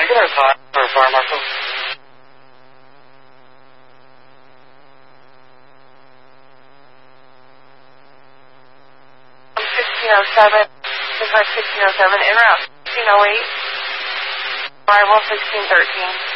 I get our time for Fire Marshal? 1607, Dispatch 1607, en route 1608, arrival 1613.